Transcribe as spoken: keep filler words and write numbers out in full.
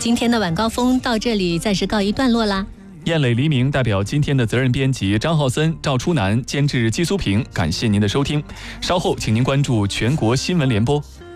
今天的晚高峰到这里暂时告一段落啦。 燕磊黎明代表今天的责任编辑张浩森、赵初南，监制季苏平，感谢您的收听。稍后请您关注全国新闻联播。